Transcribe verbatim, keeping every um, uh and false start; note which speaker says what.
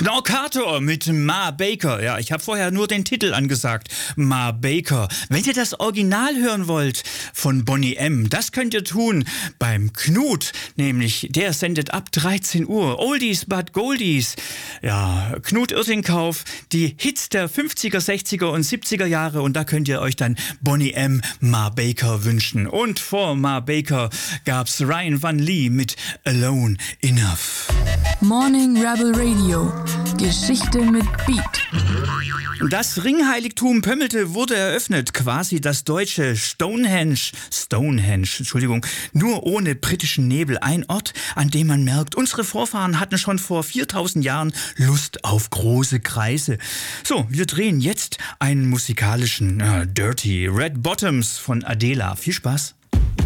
Speaker 1: Knockator mit Ma Baker. Ja, ich habe vorher nur den Titel angesagt. Ma Baker. Wenn ihr das Original hören wollt von Boney M., das könnt ihr tun beim Knut. Nämlich, der sendet ab dreizehn Uhr. Oldies but Goldies. Ja, Knut Irtingkauf. Die Hits der fünfziger, sechziger und siebziger Jahre. Und da könnt ihr euch dann Boney M., Ma Baker wünschen. Und vor Ma Baker gab's Ryan Van Lee mit Alone Enough.
Speaker 2: Morning Rebel Radio. Geschichte mit Beat.
Speaker 1: Das Ringheiligtum Pömmelte wurde eröffnet, quasi das deutsche Stonehenge, Stonehenge, Entschuldigung, nur ohne britischen Nebel. Ein Ort, an dem man merkt, unsere Vorfahren hatten schon vor viertausend Jahren Lust auf große Kreise. So, wir drehen jetzt einen musikalischen äh, Dirty Red Bottoms von Adela. Viel Spaß.